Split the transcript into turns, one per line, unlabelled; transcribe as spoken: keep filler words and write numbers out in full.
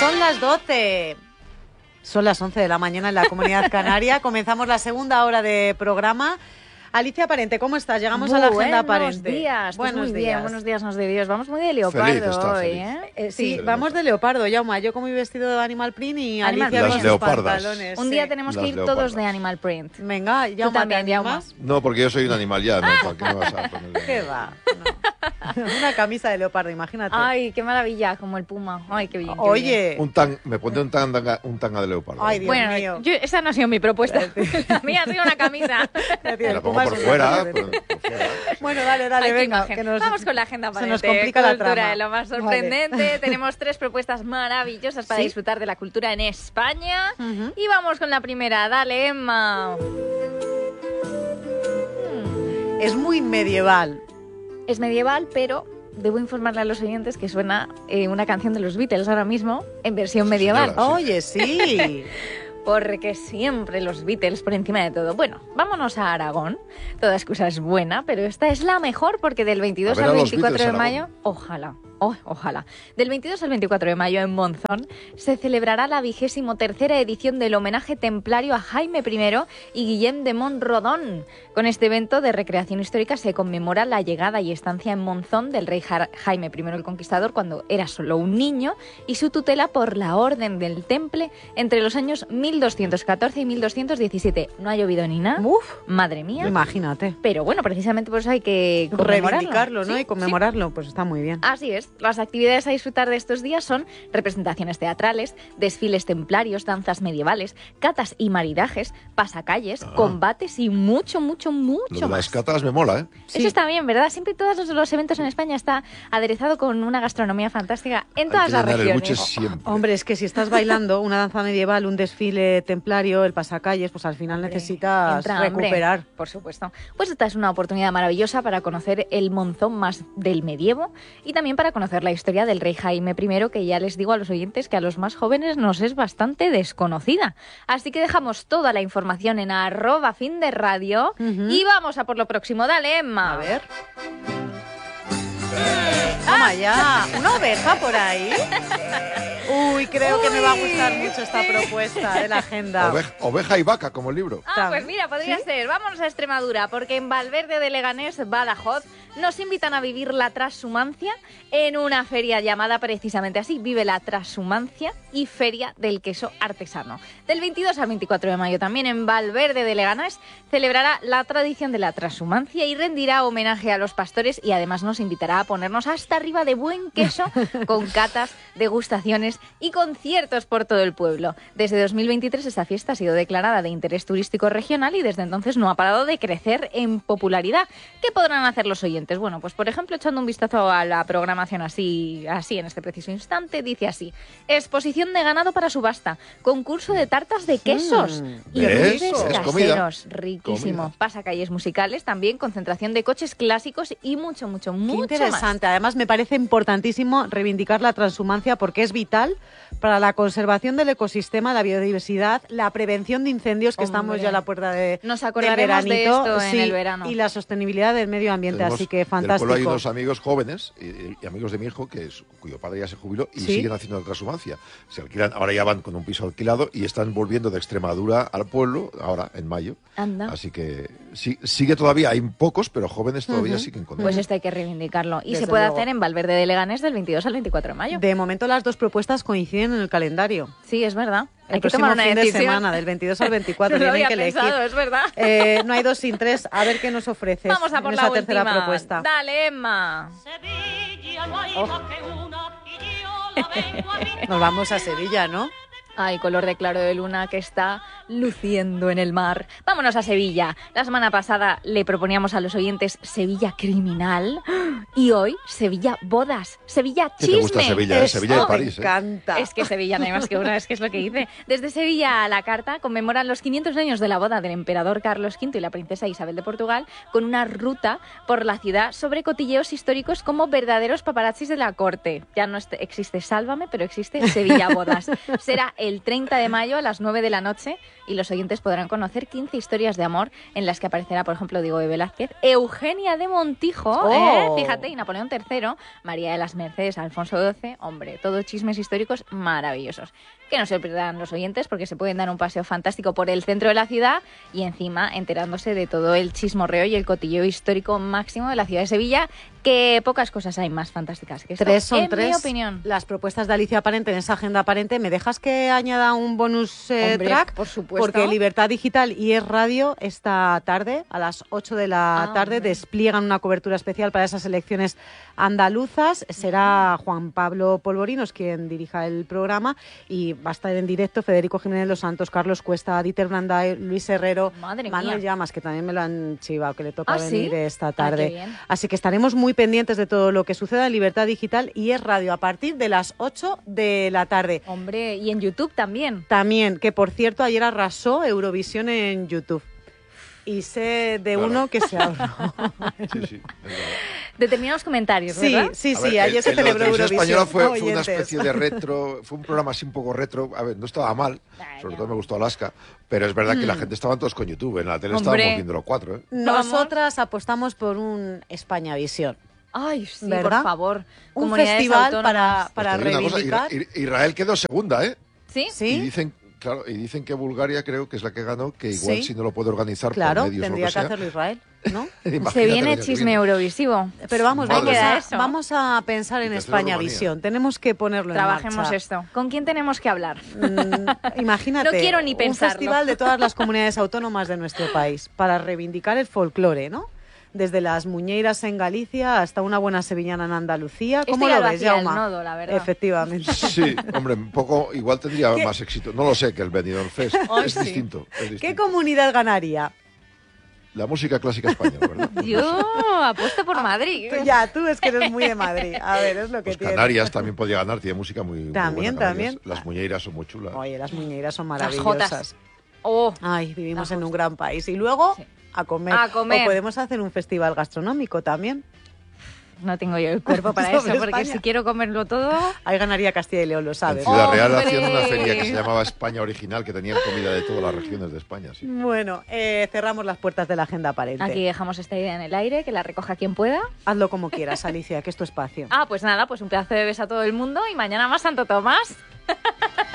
Son las doce. Son las once de la mañana en la Comunidad Canaria. Comenzamos la segunda hora de programa. Alicia Parente, ¿cómo estás? Llegamos
muy
a la agenda
buenos
Parente.
Días, pues
buenos
muy
días.
Bien, buenos días, nos de Dios. Vamos muy de leopardo hoy, ¿eh?
eh sí,
sí,
vamos de leopardo, Yauma. Yo con mi vestido de Animal Print y
Animal
Alicia
Print.
con
Las
sus
leopardas.
pantalones.
Un
sí.
día tenemos
Las
que ir
leopardas.
todos de Animal Print.
Venga, Yauma,
también,
¿te animas?
No, porque yo soy un animal ya, ¿no? ¿Para qué me vas a poner?
¿Qué va? No. Una camisa de leopardo, imagínate.
Ay, qué maravilla, como el puma. Ay, qué bien. qué
Oye.
Un tan, me pondré un tanga, un tanga de leopardo.
Ay,
bien.
Dios
Bueno,
mío.
yo, esa no ha sido mi propuesta. La mía ha sido una camisa.
Me la pongo por fuera, por, por fuera.
Bueno, dale, dale,
Ay, qué
venga.
imagen.
Que nos,
Vamos con la agenda
se
Parente.
nos complica la
Cultura
trama.
de lo más
Vale.
sorprendente. Tenemos tres propuestas maravillosas para
¿Sí?
disfrutar de la cultura en España.
Uh-huh.
Y vamos con la primera. Dale, Emma.
Es muy medieval.
Es medieval, pero debo informarle a los oyentes que suena eh, una canción de los Beatles ahora mismo en versión
Sí,
medieval.
señora. Sí.
Oye, sí.
Porque siempre los Beatles por encima de todo. Bueno, vámonos a Aragón. Toda excusa es buena, pero esta es la mejor porque del veintidós
A ver
al
a los
veinticuatro de
Beatles,
mayo,
Aragón.
ojalá, oh, ojalá. Del veintidós al veinticuatro de mayo en Monzón se celebrará la vigésimo tercera edición del homenaje templario a Jaime primero y Guillem de Montrodon. Con este evento de recreación histórica se conmemora la llegada y estancia en Monzón del rey Jar- Jaime primero el Conquistador cuando era solo un niño y su tutela por la Orden del Temple entre los años mil doscientos catorce y mil doscientos diecisiete. No ha llovido ni nada.
Uf,
Madre mía.
imagínate.
Pero bueno, precisamente por eso hay que conmemorarlo.
Reivindicarlo, ¿no?
Sí,
Y conmemorarlo, pues está muy bien.
sí. Así es. Las actividades a disfrutar de estos días son representaciones teatrales, desfiles templarios, danzas medievales, catas y maridajes, pasacalles,
Ah.
combates y mucho, mucho,
Lo
mucho
de
más.
las catas me mola, ¿eh?
Eso está bien, ¿verdad? Siempre todos los, los eventos en España está aderezado con una gastronomía fantástica en todas
Hay que
las
llenar el
regiones.
buche siempre.
Hombre, es que si estás bailando una danza medieval, un desfile templario, el pasacalles, pues al final
Hombre,
necesitas
entra hambre,
recuperar.
por supuesto. Pues esta es una oportunidad maravillosa para conocer el Monzón más del medievo y también para conocer la historia del rey Jaime primero, que ya les digo a los oyentes que a los más jóvenes nos es bastante desconocida. Así que dejamos toda la información en arroba fin de radio
Ujú.
y vamos a por lo próximo. Dale, Emma.
A ver. Toma ya. ¿Una oveja por ahí? Uy, creo que me va a gustar mucho esta propuesta de la agenda.
Oveja, oveja y vaca, como el libro.
Ah, pues mira, podría
¿Sí?
ser. Vámonos a Extremadura, porque en Valverde de Leganés, Badajoz, nos invitan a vivir la transhumancia en una feria llamada precisamente así, Vive la Transhumancia y Feria del Queso Artesano. Del veintidós al veinticuatro de mayo también en Valverde de Leganés celebrará la tradición de la transhumancia y rendirá homenaje a los pastores y además nos invitará a ponernos hasta arriba de buen queso con catas, degustaciones y conciertos por todo el pueblo. Desde dos mil veintitrés esta fiesta ha sido declarada de interés turístico regional y desde entonces no ha parado de crecer en popularidad. ¿Qué podrán hacer los oyentes? Bueno, pues por ejemplo, echando un vistazo a la programación así, así en este preciso instante, dice así: exposición de ganado para subasta, concurso de tartas de quesos
Mm,
y
¿ves?
dulces
Es comida.
caseros, riquísimo.
Comida.
Pasacalles musicales también, concentración de coches clásicos y mucho, mucho,
Qué
mucho más.
interesante. Además, me parece importantísimo reivindicar la transhumancia porque es vital para la conservación del ecosistema, la biodiversidad, la prevención de incendios, que
Hombre.
estamos ya a la puerta de,
Nos
del
acordaremos de
veranito,
esto en
sí,
el verano.
y la sostenibilidad del medio ambiente.
Tenemos-
Así que
del pueblo
fantástico.
hay unos amigos jóvenes y, y amigos de mi hijo que es- cuyo padre ya se jubiló y
¿Sí?
siguen haciendo la transhumancia. Se alquilan, ahora ya van con un piso alquilado y están volviendo de Extremadura al pueblo, ahora en mayo.
Anda.
Así que sí, sigue todavía, hay pocos, pero jóvenes todavía
Ujú.
siguen con
Pues
ello.
esto hay que reivindicarlo. Y
Desde
se puede
luego.
hacer en Valverde de Leganés del veintidós al veinticuatro de mayo.
De momento, las dos propuestas coinciden en el calendario.
Sí, es verdad.
El
Hay que
próximo
tomar una
fin de
decisión.
semana, del veintidós al veinticuatro,
No lo
tienen
había
que elegir.
pensado, es verdad.
Eh, no hay dos sin tres. A ver qué nos ofreces
Vamos a por
en
la
esa tercera
última.
propuesta.
Dale, Emma.
Sevilla no hay
Oh.
más que una y yo la vengo a visitar.
Nos vamos a Sevilla, ¿no?
Ay, color de claro de luna que está luciendo en el mar. Vámonos a Sevilla. La semana pasada le proponíamos a los oyentes Sevilla criminal y hoy Sevilla bodas, Sevilla
¿Qué
chisme.
te gusta Sevilla? eh?
Esto
Sevilla de
me
París. ¿eh?
encanta.
Es que Sevilla no hay más que una, es que es lo que dice. Desde Sevilla a la carta conmemoran los quinientos años de la boda del emperador Carlos quinto y la princesa Isabel de Portugal con una ruta por la ciudad sobre cotilleos históricos como verdaderos paparazzis de la corte. Ya no est- existe Sálvame, pero existe Sevilla Bodas. Será el treinta de mayo a las nueve de la noche y los oyentes podrán conocer quince historias de amor en las que aparecerá, por ejemplo, Diego de Velázquez, Eugenia de Montijo,
Oh.
¿eh? Fíjate, y Napoleón tercero, María de las Mercedes, Alfonso doce, hombre, todos chismes históricos maravillosos. Que no se pierdan los oyentes porque se pueden dar un paseo fantástico por el centro de la ciudad y encima enterándose de todo el chismorreo y el cotilleo histórico máximo de la ciudad de Sevilla, que pocas cosas hay más fantásticas que esto,
Tres son
en
tres.
mi opinión.
Las propuestas de Alicia Aparente en esa agenda aparente. ¿Me dejas que añada un bonus eh,
Hombre,
track?
por supuesto.
Porque Libertad Digital y Es Radio esta tarde, a las ocho de la
Ah,
tarde,
hombre.
despliegan una cobertura especial para esas elecciones andaluzas. Será Juan Pablo Polvorinos quien dirija el programa y va a estar en directo Federico Jiménez Los Santos, Carlos Cuesta, Dieter Branday, Luis Herrero,
Madre
Manuel
mía.
Llamas, que también me lo han chivado, que le toca
¿Ah,
venir
sí?
esta
Ah,
tarde.
qué bien.
Así que estaremos muy pendientes de todo lo que suceda en Libertad Digital y Es Radio a partir de las ocho de la tarde.
Hombre, y en YouTube también.
También, que por cierto ayer arrasó Eurovisión en YouTube. Y sé de
Claro.
uno que se ahorró.
Sí, sí, es verdad.
Determinados comentarios,
Sí,
¿verdad?
sí,
A
sí,
ver,
ayer
el-
se
el de la
celebró
televisión
Eurovisión.
española fue, fue una
oyentes.
especie de retro, fue un programa así un poco retro. A ver, no estaba mal,
Ay,
sobre
no.
todo me gustó Alaska, pero es verdad que la
Mm.
gente estaban todos con YouTube. En la tele
Hombre.
estábamos viendo los cuatro, ¿eh?
Nosotras apostamos por un Españavisión.
Ay, sí,
¿Verdad?
por favor.
Un
Comunidades
festival
autónomas.
para, para
Pues te digo una cosa,
reivindicar.
Isra- Israel quedó segunda, ¿eh?
¿Sí?
Sí.
Y dicen, claro, y dicen que Bulgaria creo que es la que ganó, que igual
Sí.
si no lo puede organizar
Claro,
por medios o
tendría
lo
que
que sea.
hacerlo Israel, ¿no?
Se
Imagínate
viene
el año que
chisme
viene.
eurovisivo.
Pero vamos,
Madre
vamos
mía.
a,
Eso.
vamos a pensar en
Y tercero
Españavisión. Tenemos que ponerlo en
Trabajemos
marcha.
esto. ¿Con quién tenemos que hablar?
Mm, imagínate,
No quiero ni
un
pensarlo.
festival de todas las comunidades autónomas de nuestro país para reivindicar el folclore, ¿no? Desde las muñeiras en Galicia hasta una buena sevillana en Andalucía. ¿Cómo
Esto ya
lo
lo
ves,
hacía el
Jaume?
Nodo, la verdad.
Efectivamente.
Sí, hombre, un poco, igual tendría
¿Qué?
más éxito. No lo sé, que el Benidorm Fest.
Ay,
es,
sí.
distinto, es
¿Qué
distinto.
comunidad ganaría?
La música clásica española, ¿verdad?
Yo apuesto por Madrid.
Tú ya, tú es que eres muy de Madrid. A ver, es lo que
Pues
tiene.
Canarias también podía ganar, tiene música muy, muy
También,
buena, Canarias.
también.
Las muñeiras son muy chulas.
Oye, las muñeiras son
Las
maravillosas.
jotas. Oh,
Ay, vivimos
Las
en un
jotas.
gran país. Y luego,
Sí.
a comer.
A comer.
O podemos hacer un festival gastronómico también.
no tengo yo el cuerpo para
Sobre
eso, porque
España.
si quiero comerlo todo...
Ahí ganaría Castilla y León, lo
En
sabes.
Ciudad Real
¡Hombre!
hacían una feria que se llamaba España Original, que tenían comida de todas las regiones de España. Sí.
Bueno, eh, cerramos las puertas de la agenda aparente.
Aquí dejamos esta idea en el aire, que la recoja quien pueda.
Hazlo como quieras, Alicia, que es tu espacio.
Ah, pues nada, pues un pedazo de beso a todo el mundo y mañana más Santo Tomás.